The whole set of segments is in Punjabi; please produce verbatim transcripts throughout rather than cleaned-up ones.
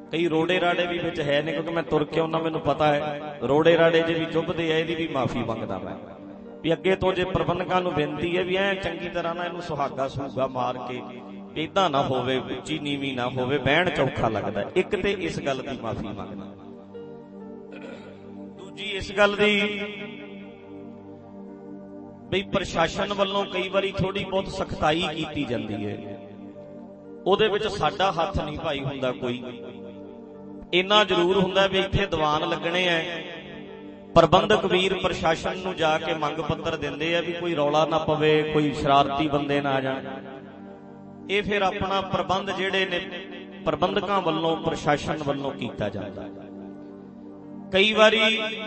कई रोड़े राड़े भी विच है ने, क्योंकि मैं तुर के आउणा, मैनूं पता है रोड़े राड़े जे भी चुभदे आ, इहदी भी माफ़ी मंगदा मैं भी अगे तो जे प्रबंधकां नूं बेनती है भी ऐ चंगी तरह ना इहनूं सुहागा सुहागा मार के इदां ना होवे, उच्ची नीवी ना होवे, बहण चौखा लगदा। एक ते इस गल दी माफ़ी मंगदा, दूजी इस गल दी बई प्रशासन वल्लों कई वारी थोड़ी बहुत सख्ताई कीती जांदी है, ਉਹਦੇ ਵਿੱਚ ਸਾਡਾ ਹੱਥ नहीं भाई हुंदा कोई। इन्ना जरूर हुंदा भी इत्थे दीवान लगने है, प्रबंधक वीर प्रशासन नूं जाके मंग पत्र दिंदे आ भी कोई रौला ना पवे, कोई शरारती बंदे ना आ जाण। ये फिर अपना प्रबंध जिहड़े ने प्रबंधकां वल्लों प्रशासन वल्लों कीता जांदा। कई वारी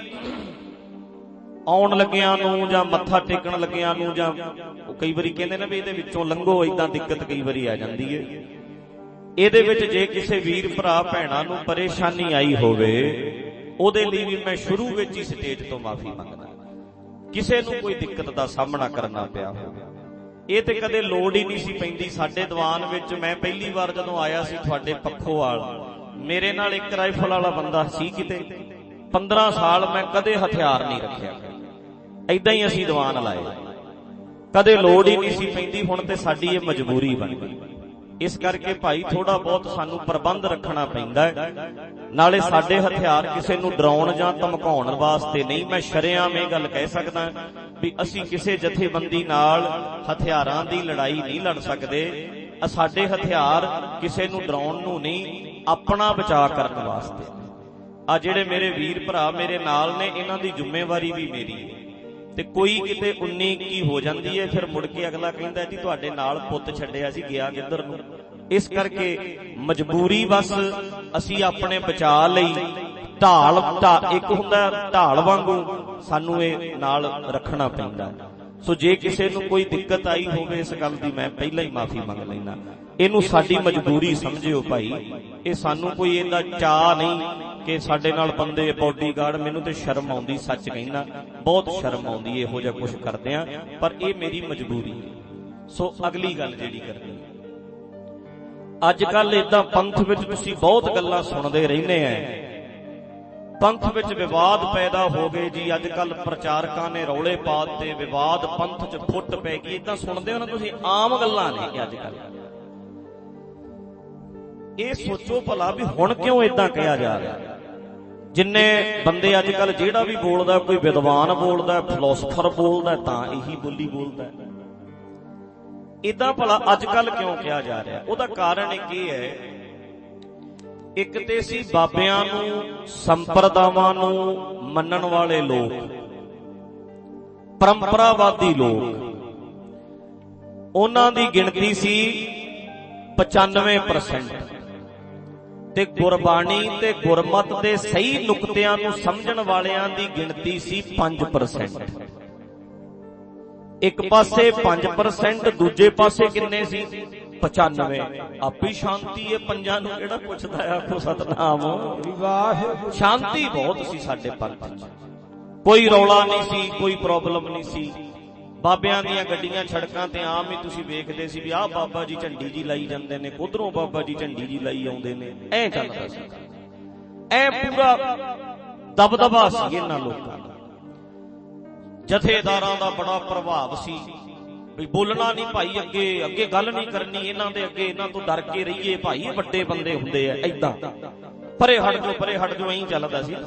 आउण लग्गिआं नूं जां मत्था टेकण लग्गिआं नूं जां कई वारी कहंदे ने भी इहदे विचों लंघो, इदां दिक्कत कई वारी आ जांदी है। इहदे विच जे किसी वीर भरा भैणां नूं परेशानी आई होवे, ਉਹਦੇ ਲਈ भी मैं शुरू विच ही स्टेज तो माफी मंगदा। किसी नूं कोई दिक्कत दा सामना करना पिया होवे, ਇਹ ਤੇ कदे लोड़ ही नहीं सी पैंदी। साडे दीवान विच मैं पहली बार जदों आया सी तुहाडे पखोवाल, मेरे नाल एक राइफल वाला बंदा सी, किते पंद्रह साल मैं कदे हथियार नहीं रखिया, ऐदां ही असीं दीवान लाए, कदे लोड़ ही नहीं सी पैंदी। हुण ते साडी ये मजबूरी बन गई, इस करके भाई थोड़ा बहुत सानू प्रबंध रखना पैंदा है। नाले साडे हथियार किसी नूं डराउण जां धमकाउण वास्ते नहीं। मैं शरेआम इह गल कह सकदा भी असीं किसी जथेबंदी नाल हथियारां दी लड़ाई नहीं लड़ सकदे। साडे हथियार किसी नूं डराउण नूं नहीं, अपना बचाव करन वास्ते। आ जिहड़े मेरे वीर भरा मेरे नाल ने, इन्हां दी जिम्मेवारी भी मेरी है। ते कोई किते उन्नी की हो जाती है, फिर मुड़ के अगला कहता जी तुहाडे नाल पुੱਤ छड्डिया सी, गया किधर नूं। इस करके मजबूरी बस असी अपने बचा लई ढाल एक हुंदा ढाल वांगू सानू ये नाल रखना पैंदा। सो जे किसी नूं कोई दिक्कत आई होवे, इस गल दी मैं पहला ही माफी मंग लैना। इहनूं साडी मजबूरी समझिओ भाई, ये सानू कोई इहदा चाह नहीं कि साडे नाल बंदे बॉडीगार्ड। मैनूं ते शर्म आउंदी, सच कहना बहुत शर्म आउंदी इहो जिहा कुछ करदिआं, पर ये मेरी मजबूरी है। सो अगली गल जिहड़ी करनी, अज कल इदां पंथ विच तुसीं बहुत गल्लां सुणदे रहिंदे हैं, पंथ विच विवाद पैदा हो गए जी। अज कल प्रचारकां ने रौले पा दित्ते, विवाद पंथ च फुट पै गई। इदां सुणदे हो ना तुसीं, आम गल्लां ने अज कल। ये सोचो भला भी हुण क्यों इदां कहा जा रहा। जिन्ने बंदे अज कल जिहड़ा भी बोलदा, कोई विद्वान बोलदा, फिलोसफर बोलदा, तां यही बोली बोलदा। इदां भला अज कल क्यों कहा जा रहा। उहदा कारण एक ये है, एक ते सी बाबियां नूं संप्रदावां नूं मन्नण वाले लोग, परंपरावादी लोग, उन्हां दी गिणती सी पचानवे परसेंट, ते गुरबाणी ते गुरमत दे सही नुकतियां नूं समझण वालियां दी गिणती सी पांच परसेंट। एक पासे पांच परसेंट, दूजे पासे किन्ने सी पचानवे। आपी शांति है पंजां नूं किहड़ा पुछदा है, आखो सतनाम वाहिगुरू। शांति बहुत सी साडे पंथ च, कोई रौला नहीं सी, कोई प्रॉब्लम नहीं सी। बाबियां दीयां गड्डियां सड़कां ते आम ही तुसीं वेखदे सी भी आह बाबा जी झंडी जी लाई जांदे ने, उधरों बाबा जी झंडी जी लाई आउंदे ने, ऐ चलदा सी। ऐ पूरा दबदबा सी इन्हां लोकां दा। जथेदारां दा बड़ा प्रभाव सी भी बोलना नहीं भाई, अगे अगे गल नहीं करनी, इन्हां दे अगे इन्हां तो डर के रहिए भाई, वड्डे बंदे हुंदे आ। ऐदां परे हट जो परे हट जो ऐं चलदा सी।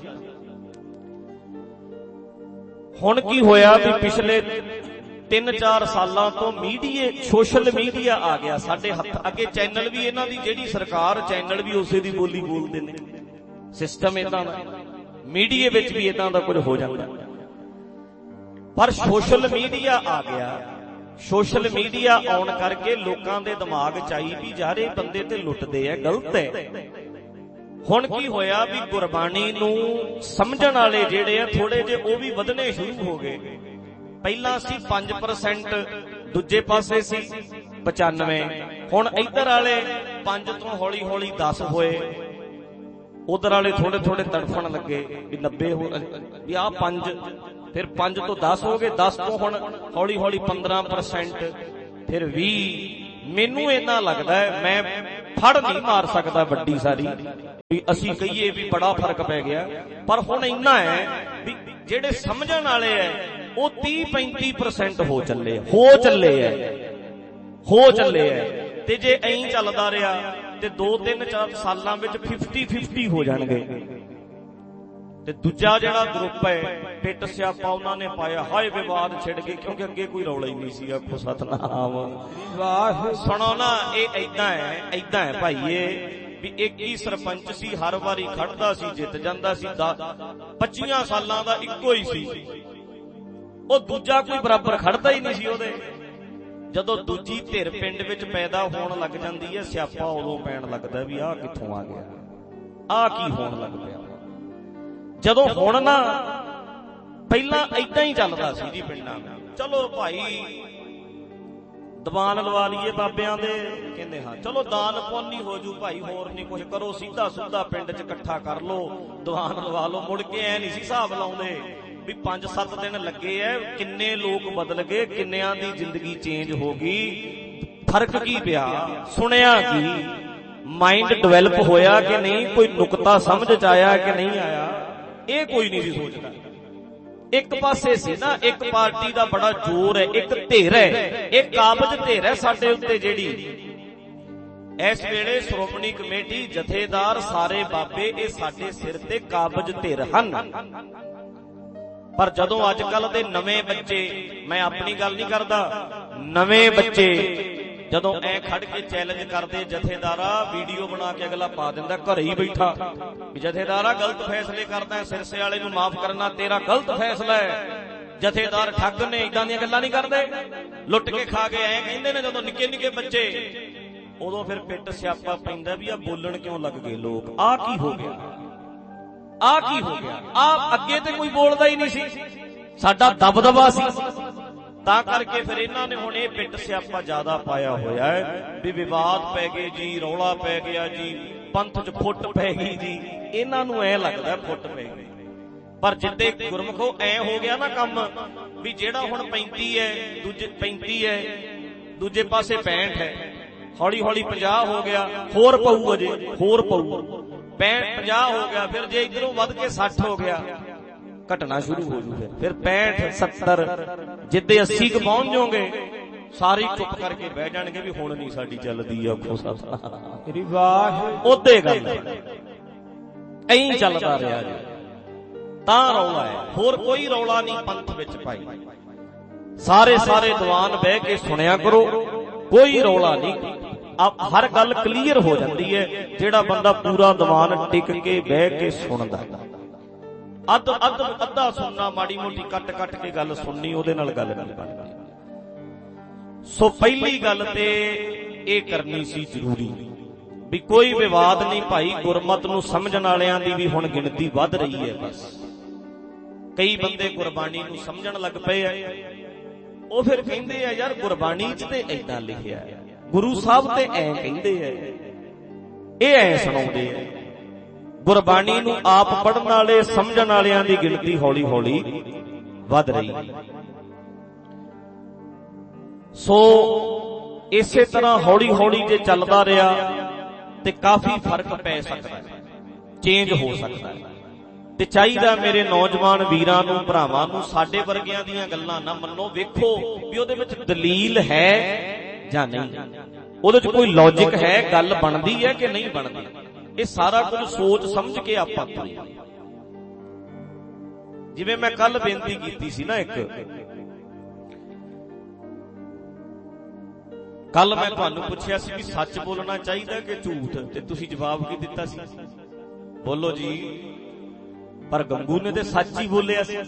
हुण की होया भी पिछले तीन चार सालां तो मीडिया, सोशल मीडिया आ गया साडे हत्थ अगे। चैनल भी इन्हां दी जिहड़ी सरकार, चैनल भी उसे दी बोली बोलदे ने। सिस्टम इदां दा, मीडिया विच भी इदां दा कुछ हो जांदा। पर सोशल मीडिया आ गया, सोशल मीडिया आउण करके लोकां दे दिमाग च आई भी यार ये बंदे ते लुटदे आ, गलत है। हुण की होया भी गुरबाणी नूं समझण वाले जिहड़े आ थोड़े जे ओ भी वधने शुरू हो गए। पहला सी पांच परसेंट, दूजे पासे सी पचानवे। हुण इधर वाले पांच तो हौली हौली दस होए, उधर वाले थोड़े थोड़े तड़फण लगे भी नब्बे हो भी आ पंज, फिर पांच तो दस हो गए, दस तो हुण हौली हौली पंद्रह परसेंट, फिर भी। मैनू इन्ना लगदा है, मैं ਫੜ ਨਹੀਂ ਮਾਰ ਸਕਦਾ ਵੱਡੀ ਸਾਰੀ ਵੀ ਅਸੀਂ ਕਹੀਏ ਵੀ ਬੜਾ ਫਰਕ ਪੈ ਗਿਆ। ਪਰ ਹੁਣ ਇੰਨਾ ਹੈ ਵੀ ਜਿਹੜੇ ਸਮਝਣ ਵਾਲੇ ਐ ਉਹ ਤੀਹ ਪੈਂਤੀ ਪਰਸੈਂਟ ਹੋ ਚੱਲੇ ਹੋ ਚੱਲੇ ਐ ਹੋ ਚੱਲੇ ਐ ਤੇ ਜੇ ਐਂ ਚੱਲਦਾ ਰਿਹਾ ਤੇ ਦੋ ਤਿੰਨ ਚਾਰ ਸਾਲਾਂ ਵਿੱਚ ਫਿਫਟੀ ਫਿਫਟੀ ਹੋ ਜਾਣਗੇ। ਤੇ ਦੂਜਾ ਜਿਹੜਾ ਗਰੁੱਪ ਹੈ ਪਿੱਟ ਸਿਆਪਾ ਉਹਨਾਂ ਨੇ ਪਾਇਆ, ਹਾਏ ਵਿਵਾਦ ਛਿੜ ਗਏ ਕਿਉਂਕਿ ਅੱਗੇ ਕੋਈ ਰੌਲਾ ਹੀ ਨਹੀਂ ਸੀ। ਆਖੋ ਸਤਨਾਮ ਵਾਹਿਗੁਰੂ। ਸੁਣੋ ਨਾ, ਇਹ ਏਦਾਂ ਹੈ ਏਦਾਂ ਹੈ ਭਾਈਏ ਵੀ ਇੱਕ ਹੀ ਸਰਪੰਚ ਸੀ, ਹਰ ਵਾਰੀ ਖੜਦਾ ਸੀ, ਜਿੱਤ ਜਾਂਦਾ ਸੀ। ਪੱਚੀਆਂ ਸਾਲਾਂ ਦਾ ਇੱਕੋ ਹੀ ਸੀ, ਉਹ ਦੂਜਾ ਕੋਈ ਬਰਾਬਰ ਖੜਦਾ ਹੀ ਨਹੀਂ ਸੀ ਉਹਦੇ। ਜਦੋਂ ਦੂਜੀ ਧਿਰ ਪਿੰਡ ਵਿੱਚ ਪੈਦਾ ਹੋਣ ਲੱਗ ਜਾਂਦੀ ਹੈ, ਸਿਆਪਾ ਉਦੋਂ ਪੈਣ ਲੱਗਦਾ ਵੀ ਆਹ ਕਿੱਥੋਂ ਆ ਗਿਆ, ਆਹ ਕੀ ਹੋਣ ਲੱਗ ਪਿਆ। ਜਦੋਂ ਹੁਣ ਨਾ ਪਹਿਲਾਂ ਏਦਾਂ ਹੀ ਚੱਲਦਾ ਸੀ ਜੀ ਪਿੰਡਾਂ ਵਿੱਚ, ਚਲੋ ਭਾਈ ਦੀਵਾਨ ਲਵਾ ਲਈਏ ਬਾਬਿਆਂ ਦੇ, ਕਹਿੰਦੇ ਹਾਂ ਚਲੋ ਦਾਨ ਪੁੰਨ ਹੀ ਹੋ ਜੂ ਭਾਈ, ਹੋਰ ਨਹੀਂ ਕੁਛ ਕਰੋ, ਸਿੱਧਾ ਸੁੱਧਾ ਪਿੰਡ 'ਚ ਇਕੱਠਾ ਕਰ ਲੋ, ਦੀਵਾਨ ਲਵਾ ਲੋ। ਮੁੜ ਕੇ ਐ ਨਹੀਂ ਸੀ ਹਿਸਾਬ ਲਾਉਂਦੇ ਵੀ ਪੰਜ ਸੱਤ ਦਿਨ ਲੱਗੇ ਐ, ਕਿੰਨੇ ਲੋਕ ਬਦਲ ਗਏ, ਕਿੰਨਿਆਂ ਦੀ ਜ਼ਿੰਦਗੀ ਚੇਂਜ ਹੋ ਗਈ, ਫਰਕ ਕੀ ਪਿਆ, ਸੁਣਿਆ ਕੀ, ਮਾਈਂਡ ਡਿਵੈਲਪ ਹੋਇਆ ਕਿ ਨਹੀਂ, ਕੋਈ ਨੁਕਤਾ ਸਮਝ 'ਚ ਆਇਆ ਕਿ ਨਹੀਂ ਆਇਆ, ਇਹ ਕੋਈ ਨਹੀਂ ਸੀ ਸੋਚਦਾ। ਇੱਕ ਪਾਸੇ ਸੀ ਨਾ, ਇੱਕ ਪਾਰਟੀ ਦਾ ਬੜਾ ਜ਼ੋਰ ਹੈ, ਇੱਕ ਧਿਰ ਹੈ, ਇਹ ਕਾਬਜ਼ ਧਿਰ ਹੈ ਸਾਡੇ ਉੱਤੇ ਜਿਹੜੀ ਇਸ ਵੇਲੇ ਸ਼੍ਰੋਮਣੀ ਕਮੇਟੀ, ਜਥੇਦਾਰ, ਸਾਰੇ ਬਾਬੇ, ਇਹ ਸਾਡੇ ਸਿਰ ਤੇ ਕਾਬਜ਼ ਧਿਰ ਹਨ। ਪਰ ਜਦੋਂ ਅੱਜ ਕੱਲ ਦੇ ਨਵੇਂ ਬੱਚੇ, ਮੈਂ ਆਪਣੀ ਗੱਲ ਨਹੀਂ ਕਰਦਾ, ਨਵੇਂ ਬੱਚੇ ਜਦੋਂ ਐ ਖੜ ਕੇ ਚੈਲੰਜ ਕਰਦੇ, ਜਥੇਦਾਰਾ ਵੀਡੀਓ ਬਣਾ ਕੇ ਅਗਲਾ ਪਾ ਦਿੰਦਾ ਘਰੇ ਹੀ ਬੈਠਾ ਵੀ ਜਥੇਦਾਰਾ ਗਲਤ ਫੈਸਲੇ ਕਰਦਾ, ਸਿਰਸੇ ਵਾਲੇ ਨੂੰ ਮਾਫ ਕਰਨਾ ਤੇਰਾ ਗਲਤ ਫੈਸਲਾ ਹੈ, ਜਥੇਦਾਰ ਠੱਗ ਨੇ, ਇਦਾਂ ਦੀਆਂ ਗੱਲਾਂ ਨਹੀਂ ਕਰਦੇ, ਲੁੱਟ ਕੇ ਖਾ ਕੇ ਐ ਕਹਿੰਦੇ ਨੇ। ਜਦੋਂ ਨਿੱਕੇ ਨਿੱਕੇ ਬੱਚੇ, ਉਦੋਂ ਫਿਰ ਪਿੱਟ ਸਿਆਪਾ ਪੈਂਦਾ ਵੀ ਆ ਬੋਲਣ ਕਿਉਂ ਲੱਗ ਗਏ ਲੋਕ, ਆਹ ਕੀ ਹੋ ਗਿਆ, ਆਹ ਕੀ ਹੋ ਗਿਆ, ਆਹ ਅੱਗੇ ਤੇ ਕੋਈ ਬੋਲਦਾ ਹੀ ਨਹੀਂ ਸੀ, ਸਾਡਾ ਦਬਦਬਾ ਸੀ। ਤਾਂ ਕਰਕੇ ਫਿਰ ਇਹਨਾਂ ਨੇ ਹੁਣ ਇਹ ਪਿੱਟ ਸਿਆਪਾ ਜ਼ਿਆਦਾ ਪਾਇਆ ਹੋਇਆ ਹੈ ਵੀ ਵਿਵਾਦ ਪੈ ਗਏ ਜੀ, ਰੌਲਾ ਪੈ ਗਿਆ ਜੀ, ਪੰਥ 'ਚ ਫੁੱਟ ਪੈ ਗਈ ਜੀ, ਇਹਨਾਂ ਨੂੰ ਐ ਲੱਗਦਾ ਫੁੱਟ ਪੈ ਗਈ। ਪਰ ਜਿੱਦੇ ਗੁਰਮਖੋ ਐ ਹੋ ਗਿਆ ਨਾ ਕੰਮ ਵੀ ਜਿਹੜਾ ਹੁਣ ਪੈਂਤੀ ਹੈ, ਦੂਜੇ ਪੈਂਤੀ ਹੈ, ਦੂਜੇ ਪਾਸੇ ਪੈਂਹਠ ਹੈ, ਹੌਲੀ ਹੌਲੀ ਪੰਜਾਹ ਹੋ ਗਿਆ, ਹੋਰ ਪਊ, ਅਜੇ ਹੋਰ ਪਊ, ਪੈਂਹਠ ਪੰਜਾਹ ਹੋ ਗਿਆ, ਫਿਰ ਜੇ ਇੱਧਰੋਂ ਵੱਧ ਕੇ ਸੱਠ ਹੋ ਗਿਆ, ਘਟਣਾ ਸ਼ੁਰੂ ਹੋ ਜੂ, ਫਿਰ ਪੈਂਹਠ ਸੱਤਰ, ਜਿੱਦੇ ਅੱਸੀ ਕ ਪਹੁੰਚ ਜਾਓਗੇ ਸਾਰੇ ਚੁੱਪ ਕਰਕੇ ਬਹਿ ਜਾਣਗੇ ਵੀ ਹੁਣ ਨਹੀਂ ਸਾਡੀ ਚੱਲਦੀ। ਆਖੋ ਸਤਿ ਉਹਦੇ ਗੱਲ ਐਂ ਚੱਲਦਾ ਰਿਹਾ ਜੀ, ਤਾਂ ਰੌਲਾ ਹੈ, ਹੋਰ ਕੋਈ ਰੌਲਾ ਨਹੀਂ ਪੰਥ ਵਿੱਚ ਭਾਈ। ਸਾਰੇ ਸਾਰੇ ਦੀਵਾਨ ਬਹਿ ਕੇ ਸੁਣਿਆ ਕਰੋ, ਕੋਈ ਰੌਲਾ ਨਹੀਂ, ਹਰ ਗੱਲ ਕਲੀਅਰ ਹੋ ਜਾਂਦੀ ਹੈ ਜਿਹੜਾ ਬੰਦਾ ਪੂਰਾ ਦੀਵਾਨ ਟਿਕ ਕੇ ਬਹਿ ਕੇ ਸੁਣਦਾ। ਅੱਧ ਅੱਧ ਅੱਧਾ ਸੁਣਨਾ, ਮਾੜੀ ਮੋਟੀ ਕੱਟ ਕੱਟ ਕੇ ਗੱਲ ਸੁਣਨੀ, ਉਹਦੇ ਨਾਲ ਗੱਲ ਨਹੀਂ ਬਣਦੀ। ਸੋ ਪਹਿਲੀ ਗੱਲ ਤੇ ਇਹ ਕਰਨੀ ਸੀ ਜ਼ਰੂਰੀ ਵੀ ਕੋਈ ਵਿਵਾਦ ਨਹੀਂ ਭਾਈ, ਗੁਰਮਤ ਨੂੰ ਸਮਝਣ ਵਾਲਿਆਂ ਦੀ ਵੀ ਹੁਣ ਗਿਣਤੀ ਵੱਧ ਰਹੀ ਹੈ। ਬਸ ਕਈ ਬੰਦੇ ਗੁਰਬਾਣੀ ਨੂੰ ਸਮਝਣ ਲੱਗ ਪਏ ਆ, ਉਹ ਫਿਰ ਕਹਿੰਦੇ ਆ ਯਾਰ ਗੁਰਬਾਣੀ 'ਚ ਤੇ ਏਦਾਂ ਲਿਖਿਆ, ਗੁਰੂ ਸਾਹਿਬ ਤੇ ਐ ਕਹਿੰਦੇ ਆ, ਇਹ ਐ ਸੁਣਾਉਂਦੇ ਆ। ਗੁਰਬਾਣੀ ਨੂੰ ਆਪ ਪੜ੍ਹਨ ਵਾਲੇ, ਸਮਝਣ ਵਾਲਿਆਂ ਦੀ ਗਿਣਤੀ ਹੌਲੀ ਹੌਲੀ ਵੱਧ ਰਹੀ। ਸੋ ਇਸੇ ਤਰ੍ਹਾਂ ਹੌਲੀ ਹੌਲੀ ਜੇ ਚੱਲਦਾ ਰਿਹਾ ਤੇ ਕਾਫੀ ਫਰਕ ਪੈ ਸਕਦਾ ਹੈ, ਚੇਂਜ ਹੋ ਸਕਦਾ ਹੈ। ਤੇ ਚਾਹੀਦਾ ਮੇਰੇ ਨੌਜਵਾਨ ਵੀਰਾਂ ਨੂੰ, ਭਰਾਵਾਂ ਨੂੰ, ਸਾਡੇ ਵਰਗਿਆਂ ਦੀਆਂ ਗੱਲਾਂ ਨਾ ਮੰਨੋ, ਵੇਖੋ ਵੀ ਉਹਦੇ ਵਿੱਚ ਦਲੀਲ ਹੈ ਜਾਂ ਨਹੀਂ, ਉਹਦੇ ਵਿੱਚ ਕੋਈ ਲੌਜਿਕ ਹੈ, ਗੱਲ ਬਣਦੀ ਹੈ ਕਿ ਨਹੀਂ ਬਣਦੀ। ਇਹ ਸਾਰਾ ਕੁਝ ਸੋਚ ਸਮਝ ਕੇ ਆਪਾਂ ਕਰੀਏ। ਜਿਵੇਂ ਮੈਂ ਕੱਲ ਬੇਨਤੀ ਕੀਤੀ ਸੀ ਨਾ, ਇੱਕ ਕੱਲ ਮੈਂ ਤੁਹਾਨੂੰ ਪੁੱਛਿਆ ਸੀ ਵੀ ਸੱਚ ਬੋਲਣਾ ਚਾਹੀਦਾ ਕਿ ਝੂਠ, ਤੇ ਤੁਸੀਂ ਜਵਾਬ ਕੀ ਦਿੱਤਾ ਸੀ? ਬੋਲੋ ਜੀ। ਪਰ ਗੰਗੂ ਨੇ ਤੇ ਸੱਚ ਹੀ ਬੋਲਿਆ ਸੀ।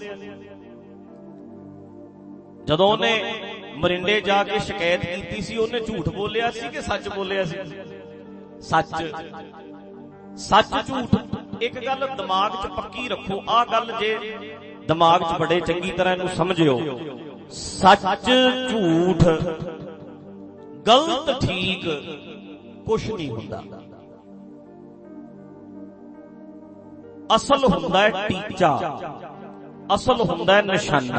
ਜਦੋਂ ਉਹਨੇ ਮਰਿੰਡੇ ਜਾ ਕੇ ਸ਼ਿਕਾਇਤ ਕੀਤੀ ਸੀ, ਉਹਨੇ ਝੂਠ ਬੋਲਿਆ ਸੀ ਕਿ ਸੱਚ ਬੋਲਿਆ ਸੀ? ਸੱਚ। ਸੱਚ ਝੂਠ ਇੱਕ ਗੱਲ ਦਿਮਾਗ 'ਚ ਪੱਕੀ ਰੱਖੋ, ਆਹ ਗੱਲ ਜੇ ਦਿਮਾਗ 'ਚ ਬੜੇ ਚੰਗੀ ਤਰ੍ਹਾਂ ਇਹਨੂੰ ਸਮਝਿਓ, ਸੱਚ ਝੂਠ, ਗਲਤ ਠੀਕ ਕੁਛ ਨਹੀਂ ਹੁੰਦਾ। ਅਸਲ ਹੁੰਦਾ ਹੈ ਟੀਚਾ, ਅਸਲ ਹੁੰਦਾ ਹੈ ਨਿਸ਼ਾਨਾ।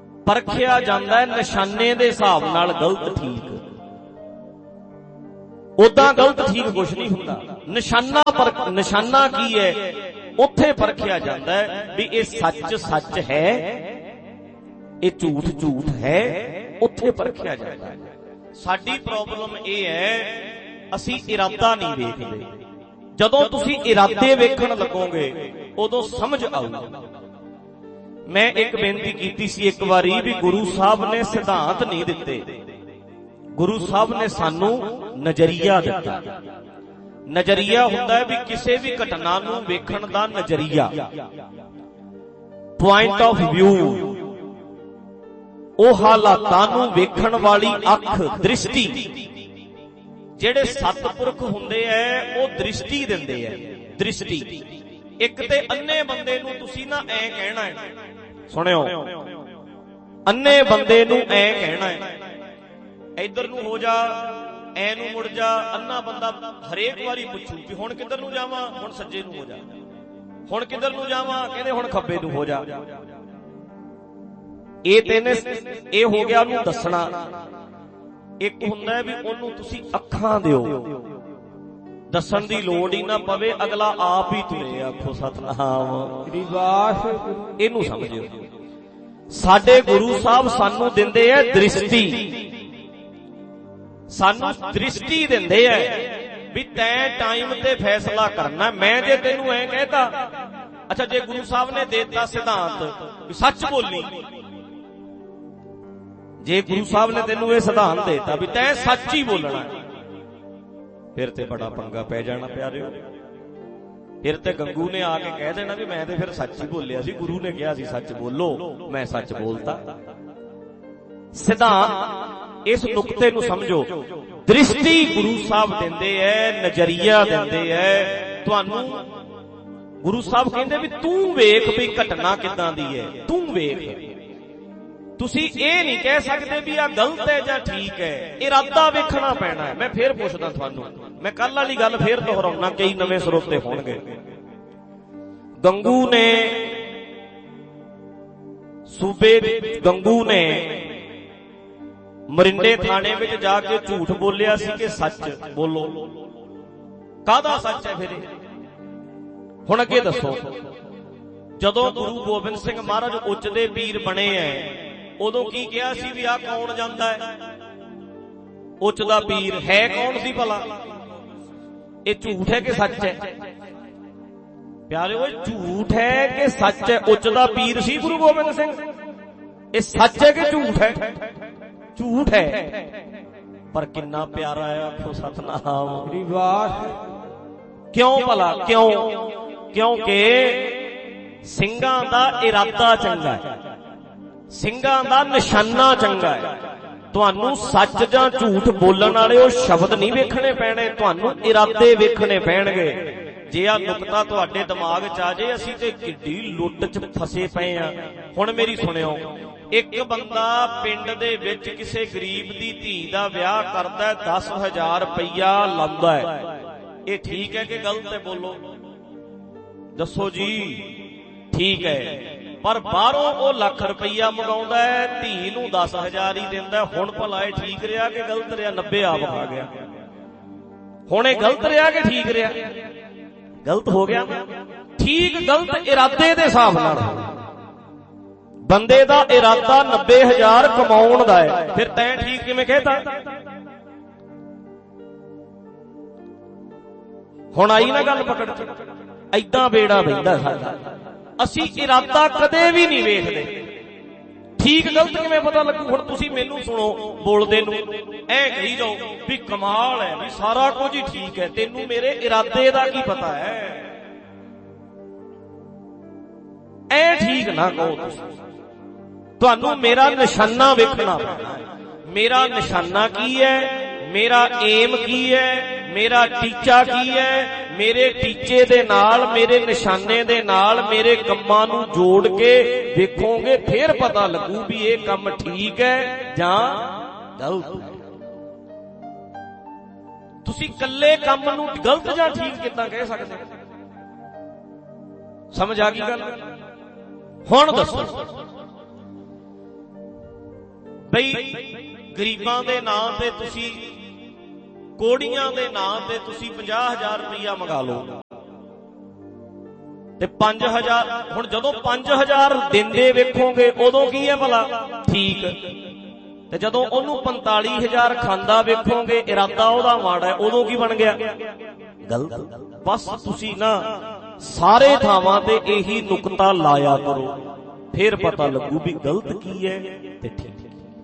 ਪਰਖਿਆ ਜਾਂਦਾ ਹੈ ਨਿਸ਼ਾਨੇ ਦੇ ਹਿਸਾਬ ਨਾਲ ਗਲਤ ਠੀਕ। उदां गलत ठीक कुछ नहीं हुंदा। निशाना पर निशाना की है उत्थे परखिया जांदा है भी ये सच सच है, ये झूठ झूठ है, उत्थे परखिया जांदा है। साडी प्रॉब्लम ये है असीं इरादा नहीं वेखदे। जदों तुसीं इरादे वेखण लगोगे उदों समझ आऊगी। मैं एक बेनती कीती सी एक वारी भी गुरु साहब ने सिद्धांत नहीं दिते, गुरु साहब ने सानू नजरिया दिता। नजरिया हुंदा है भी किसी भी घटना नूं वेखण दा नजरिया, पॉइंट ऑफ व्यू, ओ हालातां नूं वेखण वाली अख, दृष्टि। जेड़े सतपुरख हुंदे ऐ ओ दृष्टि दिंदे ऐ, दृष्टि। एक ते अन्ने बंदे नूं तुसीं ना ऐ कहना है, सुणियो, अन्ने बंदे नूं ऐ कहना है इधर नूं हो जा, ऐ नूं मुड़ जा। अन्ना बंदा हरेक वारी पुछू कि हुण किधर नूं जावां, हुण सज्जे नूं हो जा, हुण किधर नूं जावां, कहंदे हुण खब्बे नूं हो जा। ਇਹ ਤੇ ਨੇ ਇਹ ਹੋ ਗਿਆ ਉਹਨੂੰ ਦੱਸਣਾ। ਇੱਕ ਹੁੰਦਾ ਹੈ ਵੀ ਉਹਨੂੰ ਤੁਸੀਂ ਅੱਖਾਂ ਦਿਓ, ਦੱਸਣ ਦੀ ਲੋੜ ਹੀ ਨਾ ਪਵੇ, ਅਗਲਾ ਆਪ ਹੀ ਤੁਰੇ। ਆਖੋ ਸਤਨਾਮ ਰਿਵਾਸ, ਇਹਨੂੰ ਸਮਝਿਓ। ਸਾਡੇ ਗੁਰੂ ਸਾਹਿਬ ਸਾਨੂੰ ਦਿੰਦੇ ਐ ਦ੍ਰਿਸ਼ਟੀ, ਸਾਨੂੰ ਦ੍ਰਿਸ਼ਟੀ ਦਿੰਦੇ ਐ ਵੀ ਤੈਂ ਟਾਈਮ ਤੇ ਫੈਸਲਾ ਕਰਨਾ। ਮੈਂ ਜੇ ਤੈਨੂੰ ਐ ਕਹਿਤਾ, ਅੱਛਾ ਜੇ ਗੁਰੂ ਸਾਹਿਬ ਨੇ ਦੇਤਾ ਸਿਧਾਂਤ ਵੀ ਸੱਚ ਬੋਲੀ, जे गुरु साहब ने तेनू ये सिद्धांत देता भी तैं सच ही बोलना, फिर ते बड़ा पंगा पै जाना प्यारिओ। फिर ते गंगू ने आके कह देना भी मैं ते फिर सच ही बोलिया सी, गुरु ने कहा सी सच बोलो, मैं सच बोलता। सिद्धांत इस नुक्ते नू समझो। दृष्टि गुरु साहब देंदे ऐ, नजरिया देंदे ऐ तुहानू। गुरु साहब कहंदे भी तू वेख भी घटना किदां दी है, तू वेख। तुसी ये नहीं कह सकते भी आ गलत है या ठीक है, इरादा वेखना पैना है। मैं फिर पूछदा तुहानू, मैं कल वाली गल फिर दोहराउना, कई नवे स्रोते होणगे। गंगू ने सूबे गंगू ने मरिंडे थाने विच जाके झूठ बोलिया सी कि सच बोलो। काहदा सच है फिर? हुण अगे दसो। जदों गुरु गोबिंद सिंह महाराज उच्च दे पीर बने हैं उदों की कहा सी भी आ कौन जांदा है? उच्च दा पीर है कौन सी भला? ये झूठ है कि सच है? प्यारे वो झूठ है कि सच है? उच्च दा पीर सी गुरु गोबिंद सिंह, ये सच है कि झूठ है? झूठ है। पर कितना प्यारा है, आखो सतनाम रिवास। क्यों भला? क्यों? क्योंकि ਸਿੰਘਾਂ ਦਾ इरादा चंगा है, ਸਿੰਘਾਂ ਦਾ ਨਿਸ਼ਾਨਾ ਚੰਗਾ ਹੈ। ਤੁਹਾਨੂੰ ਸੱਚ ਜਾਂ ਝੂਠ ਬੋਲਣ ਵਾਲੇ ਉਹ ਸ਼ਬਦ ਨਹੀਂ ਵੇਖਣੇ ਪੈਣੇ, ਤੁਹਾਨੂੰ ਇਰਾਦੇ ਵੇਖਣੇ ਪੈਣਗੇ। ਜੇ ਆ ਨੁਕਤਾ ਤੁਹਾਡੇ ਦਿਮਾਗ 'ਚ ਆ ਜੇ, ਅਸੀਂ ਤੇ ਕਿੱਡੀ ਲੁੱਟ 'ਚ ਫਸੇ ਪਏ ਆ। ਹੁਣ ਮੇਰੀ ਸੁਣਿਓ, ਇੱਕ ਬੰਦਾ ਪਿੰਡ ਦੇ ਵਿੱਚ ਕਿਸੇ ਗਰੀਬ ਦੀ ਧੀ ਦਾ ਵਿਆਹ ਕਰਦਾ, ਦਸ ਹਜ਼ਾਰ ਰੁਪਈਆ ਲਾਉਂਦਾ ਹੈ। ਇਹ ਠੀਕ ਹੈ ਕਿ ਗਲਤ ਹੈ? ਬੋਲੋ ਦੱਸੋ ਜੀ। ठीक है, पर बाहरों वो लख रुपया मंगाउंदा है, धी नूं दस हजार ही दिंदा। हुण भला ये ठीक रहा कि गलत रहा? नब्बे आप खा गया। हुण ये गलत रहा कि ठीक रहा? गलत हो गया। ठीक गलत इरादे दे हिसाब नाल। बंदे दा इरादा नब्बे हजार कमाउण दा है, फिर तैं ठीक किवें कहता? हुण आई ना गल पकड़ च? ऐदां बेड़ा बहिंदा साडा। ਅਸੀਂ ਇਰਾਦਾ ਕਦੇ ਵੀ ਨਹੀਂ ਵੇਖਦੇ। ਠੀਕ ਗਲਤ ਕਿਵੇਂ ਪਤਾ ਲੱਗੂ? ਹੁਣ ਤੁਸੀਂ ਮੈਨੂੰ ਸੁਣੋ ਬੋਲਦੇ ਨੂੰ, ਐ ਕਹੀ ਜਾਓ ਵੀ ਕਮਾਲ ਹੈ ਵੀ ਸਾਰਾ ਕੁਝ ਹੀ ਠੀਕ ਹੈ, ਤੈਨੂੰ ਮੇਰੇ ਇਰਾਦੇ ਦਾ ਕੀ ਪਤਾ ਹੈ? ਐ ਠੀਕ ਨਾ ਕਹੋ ਤੁਸੀਂ। ਤੁਹਾਨੂੰ ਮੇਰਾ ਨਿਸ਼ਾਨਾ ਵੇਖਣਾ ਪੈਣਾ। ਮੇਰਾ ਨਿਸ਼ਾਨਾ ਕੀ ਹੈ? ਮੇਰਾ ਏਮ ਕੀ ਹੈ? ਮੇਰਾ ਟੀਚਾ ਕੀ ਹੈ? ਮੇਰੇ ਟੀਚੇ ਦੇ ਨਾਲ, ਮੇਰੇ ਨਿਸ਼ਾਨੇ ਦੇ ਨਾਲ ਮੇਰੇ ਕੰਮਾਂ ਨੂੰ ਜੋੜ ਕੇ ਵੇਖੋਗੇ, ਫਿਰ ਪਤਾ ਲੱਗੂ ਵੀ ਇਹ ਕੰਮ ਠੀਕ ਹੈ ਜਾਂ ਗਲਤ ਹੈ। ਤੁਸੀਂ ਇਕੱਲੇ ਕੰਮ ਨੂੰ ਗਲਤ ਜਾਂ ਠੀਕ ਕਿੱਦਾਂ ਕਹਿ ਸਕਦੇ? ਸਮਝ ਆ ਗਈ ਗੱਲ? ਹੁਣ ਦੱਸੋ ਬਈ, ਗਰੀਬਾਂ ਦੇ ਨਾਂ ਤੇ ਤੁਸੀਂ ਕੋੜੀਆਂ ਦੇ ਨਾਂ ਤੇ ਤੁਸੀਂ ਪੰਜਾਹ ਹਜ਼ਾਰ ਰੁਪਈਆ ਮੰਗਾ ਲਓ ਤੇ ਪੰਜ ਹਜ਼ਾਰ, ਹੁਣ ਜਦੋਂ ਪੰਜ ਹਜ਼ਾਰ ਦਿੰਦੇ ਵੇਖੋਗੇ ਉਦੋਂ ਕੀ ਹੈ ਭਲਾ? ਠੀਕ। ਤੇ ਜਦੋਂ ਉਹਨੂੰ ਪੰਤਾਲੀ ਹਜ਼ਾਰ ਖਾਂਦਾ ਵੇਖੋਗੇ, ਇਰਾਦਾ ਉਹਦਾ ਮਾੜਾ ਹੈ, ਉਦੋਂ ਕੀ ਬਣ ਗਿਆ? ਗਲਤ। ਬਸ ਤੁਸੀਂ ਨਾ ਸਾਰੇ ਥਾਵਾਂ ਤੇ ਇਹੀ ਨੁਕਤਾ ਲਾਇਆ ਕਰੋ, ਫੇਰ ਪਤਾ ਲੱਗੂ ਵੀ ਗਲਤ ਕੀ ਹੈ ਤੇ ਠੀਕ।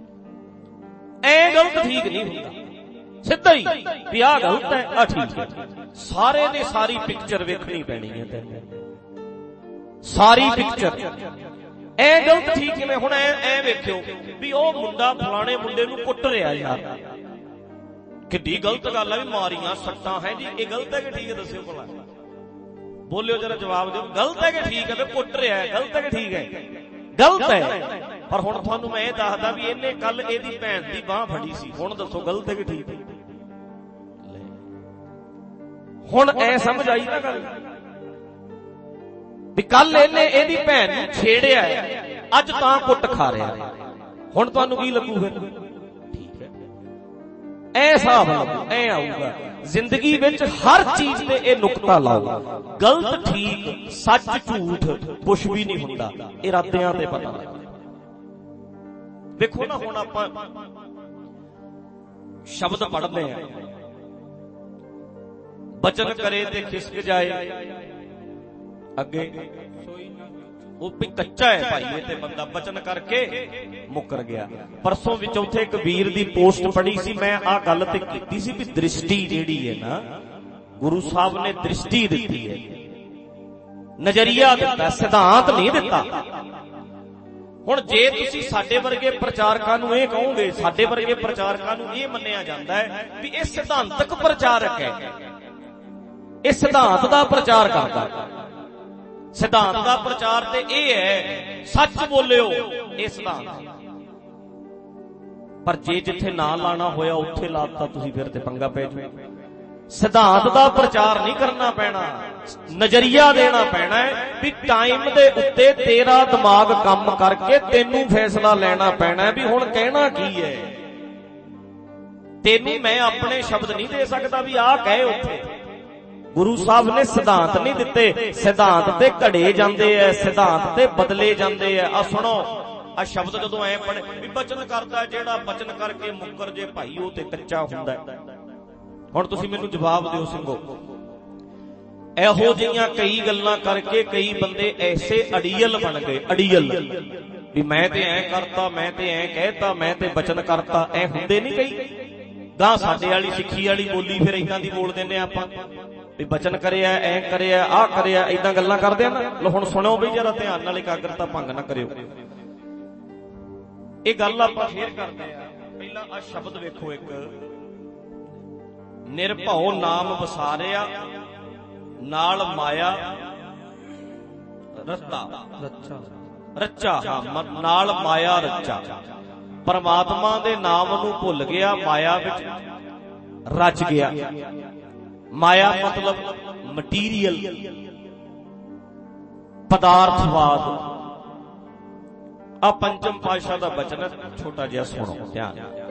ਐ ਗਲਤ ਠੀਕ ਨਹੀਂ ਹੁੰਦਾ, ਸਿੱਧਾ ਹੀ ਵੀ ਆਹ ਗਲਤ ਹੈ ਆਹ ਠੀਕ ਹੈ। ਸਾਰੇ ਨੇ ਸਾਰੀ ਪਿਕਚਰ ਵੇਖਣੀ ਪੈਣੀ ਹੈ ਤੈਨੂੰ, ਸਾਰੀ ਪਿਕਚਰ। ਐ ਗਲਤ ਠੀਕ ਕਿਵੇਂ? ਹੁਣ ਐ ਐ ਵੇਖਿਓ ਵੀ ਉਹ ਮੁੰਡਾ ਫਲਾਣੇ ਮੁੰਡੇ ਨੂੰ ਕੁੱਟ ਰਿਹਾ ਯਾਰ, ਕਿੱਡੀ ਗਲਤ ਗੱਲ ਹੈ ਵੀ ਮਾਰੀਆਂ ਸੱਟਾਂ ਹੈ ਜੀ, ਇਹ ਗਲਤ ਹੈ ਕਿ ਠੀਕ ਹੈ? ਦੱਸਿਓ ਭਲਾ, ਬੋਲਿਓ ਜਰਾ, ਜਵਾਬ ਦਿਓ। ਗਲਤ ਹੈ ਕਿ ਠੀਕ ਹੈ? ਵੀ ਕੁੱਟ ਰਿਹਾ ਹੈ, ਗਲਤ ਹੈ ਕਿ ਠੀਕ ਹੈ? ਗਲਤ ਹੈ। ਪਰ ਹੁਣ ਤੁਹਾਨੂੰ ਮੈਂ ਇਹ ਦੱਸਦਾ ਵੀ ਇਹਨੇ ਕੱਲ ਇਹਦੀ ਭੈਣ ਦੀ ਬਾਂਹ ਫੜੀ ਸੀ, ਹੁਣ ਦੱਸੋ ਗਲਤ ਹੈ ਕਿ ਠੀਕ ਹੈ? ਹੁਣ ਐ ਸਮਝ ਆਈ ਨਾ ਗੱਲ ਵੀ ਕੱਲ ਇਹਨੇ ਇਹਦੀ ਭੈਣ ਨੂੰ ਛੇੜਿਆ ਹੈ, ਅੱਜ ਤਾਂ ਕੁੱਟ ਖਾ ਰਿਹਾ ਹੈ, ਹੁਣ ਤੁਹਾਨੂੰ ਕੀ ਲੱਗੂ ਫਿਰ? ਠੀਕ ਹੈ, ਐ ਹਿਸਾਬ ਲੱਗੂ, ਐ ਆਊਗਾ ਜ਼ਿੰਦਗੀ ਵਿੱਚ। ਹਰ ਚੀਜ਼ ਤੇ ਇਹ ਨੁਕਤਾ ਲਾਓ, ਗਲਤ ਠੀਕ, ਸੱਚ ਝੂਠ ਕੁਛ ਵੀ ਨਹੀਂ ਹੁੰਦਾ, ਇਰਾਦਿਆਂ ਤੇ ਪਤਾ ਲੱਗਦਾ। ਵੇਖੋ ਨਾ, ਹੁਣ ਆਪਾਂ ਸ਼ਬਦ ਪੜ੍ਹਦੇ ਆ, ਬਚਨ ਕਰੇ ਤੇ ਖਿਸਕ ਜਾਏ ਅੱਗੇ, ਉਹ ਵੀ ਕੱਚਾ ਹੈ ਭਾਈ ਇਹ ਤੇ ਬੰਦਾ, ਬਚਨ ਕਰਕੇ ਮੁੱਕਰ ਗਿਆ। ਪਰਸੋਂ ਵਿੱਚ ਉੱਥੇ ਇੱਕ ਵੀਰ ਦੀ ਪੋਸਟ ਪੜ੍ਹੀ ਸੀ, ਮੈਂ ਆਹ ਗੱਲ ਤੇ ਕੀਤੀ ਸੀ ਵੀ ਦ੍ਰਿਸ਼ਟੀ ਜਿਹੜੀ ਹੈ ਨਾ, ਗੁਰੂ ਸਾਹਿਬ ਨੇ ਦ੍ਰਿਸ਼ਟੀ ਦਿੱਤੀ ਹੈ, ਨਜ਼ਰੀਆ ਦਿੱਤਾ, ਸਿਧਾਂਤ ਨਹੀਂ ਦਿੱਤਾ। ਹੁਣ ਜੇ ਤੁਸੀਂ ਸਾਡੇ ਵਰਗੇ ਪ੍ਰਚਾਰਕਾਂ ਨੂੰ ਇਹ ਕਹੋਗੇ, ਸਾਡੇ ਵਰਗੇ ਪ੍ਰਚਾਰਕਾਂ ਨੂੰ ਇਹ ਮੰਨਿਆ ਜਾਂਦਾ ਹੈ ਵੀ ਇਹ ਸਿਧਾਂਤਕ ਪ੍ਰਚਾਰਕ ਹੈ, ਇਹ ਸਿਧਾਂਤ ਦਾ ਪ੍ਰਚਾਰ ਕਰਦਾ। ਸਿਧਾਂਤ ਦਾ ਪ੍ਰਚਾਰ ਤੇ ਇਹ ਹੈ ਸੱਚ ਬੋਲਿਓ, ਇਹ ਸਿਧਾਂਤ। ਪਰ ਜੇ ਜਿੱਥੇ ਨਾ ਲਾਣਾ ਹੋਇਆ ਉੱਥੇ ਲਾਤਾ ਤੁਸੀਂ, ਫਿਰ ਤੇ ਪੰਗਾ ਪੈ ਜੂ। ਸਿਧਾਂਤ ਦਾ ਪ੍ਰਚਾਰ ਨਹੀਂ ਕਰਨਾ ਪੈਣਾ, ਨਜ਼ਰੀਆ ਦੇਣਾ ਪੈਣਾ ਹੈ ਵੀ ਟਾਈਮ ਦੇ ਉੱਤੇ ਤੇਰਾ ਦਿਮਾਗ ਕੰਮ ਕਰਕੇ ਤੈਨੂੰ ਫੈਸਲਾ ਲੈਣਾ ਪੈਣਾ ਵੀ ਹੁਣ ਕਹਿਣਾ ਕੀ ਹੈ। ਤੈਨੂੰ ਮੈਂ ਆਪਣੇ ਸ਼ਬਦ ਨਹੀਂ ਦੇ ਸਕਦਾ ਵੀ ਆਹ ਕਹੇ ਉੱਥੇ। ਗੁਰੂ ਸਾਹਿਬ ਨੇ ਸਿਧਾਂਤ ਨਹੀਂ ਦਿੱਤੇ, ਸਿਧਾਂਤ ਤੇ ਘੜੇ ਜਾਂਦੇ ਐ, ਸਿਧਾਂਤ ਤੇ ਬਦਲੇ ਜਾਂਦੇ ਐ। ਆ ਸੁਣੋ, ਆ ਸ਼ਬਦ ਜਦੋਂ ਐ ਪੜ੍ਹ ਵੀ ਬਚਨ ਕਰਦਾ ਜਿਹੜਾ ਬਚਨ ਕਰਕੇ ਮੁੱਕਰ ਜੇ ਭਾਈ, ਉਹ ਤੇ ਕੱਚਾ ਹੁੰਦਾ। ਹੁਣ ਤੁਸੀਂ ਮੈਨੂੰ ਜਵਾਬ ਦਿਓ ਸਿੰਘੋ, ਇਹੋ ਜਿਹੀਆਂ ਕਈ ਗੱਲਾਂ ਕਰਕੇ ਕਈ ਬੰਦੇ ਐਸੇ ਅੜੀਅਲ ਬਣ ਗਏ, ਅੜੀਅਲ ਵੀ ਮੈਂ ਤੇ ਐ ਕਰਤਾ, ਮੈਂ ਤੇ ਐ ਕਹਿਤਾ, ਮੈਂ ਤੇ ਬਚਨ ਕਰਤਾ। ਐ ਹੁੰਦੇ ਨਹੀਂ ਕਈ ਗਾਂ ਸਾਡੇ ਵਾਲੀ ਸਿੱਖੀ ਵਾਲੀ ਬੋਲੀ ਫਿਰ ਇਦਾਂ ਦੀ ਬੋਲ ਦਿੰਦੇ ਆਪਾਂ ਵੀ ਬਚਨ ਕਰਿਆ, ਐ ਕਰਿਆ, ਆਹ ਕਰਿਆ, ਏਦਾਂ ਗੱਲਾਂ ਕਰਦੇ ਆ ਨਾ। ਲੋ ਹੁਣ ਸੁਣਿਓ ਬਈ ਜਰਾ ਧਿਆਨ ਨਾਲ, ਇਕਾਗਰਤਾ ਭੰਗ ਨਾ ਕਰਿਓ। ਇਹ ਗੱਲ ਆਪਾਂ ਫੇਰ ਕਰਦੇ ਆ। ਪਹਿਲਾਂ ਆ ਸ਼ਬਦ ਵੇਖੋ, ਇੱਕ ਨਿਰਭਉ ਨਾਮ ਵਸਾਰਿਆ, ਨਾਲ ਮਾਇਆ ਰਤਾ ਰੱਚਾ ਰੱਚਾ ਹਾਂ ਨਾਲ ਮਾਇਆ ਰੱਚਾ। ਪਰਮਾਤਮਾ ਦੇ ਨਾਮ ਨੂੰ ਭੁੱਲ ਗਿਆ, ਮਾਇਆ ਵਿੱਚ ਰਚ ਗਿਆ। ਮਾਇਆ ਮਤਲਬ ਮਟੀਰੀਅਲ, ਪਦਾਰਥਵਾਦ। ਆ ਪੰਚਮ ਪਾਤਸ਼ਾਹ ਦਾ ਬਚਨ ਹੈ, ਛੋਟਾ ਜਿਹਾ ਸੁਣੋ ਧਿਆਨ।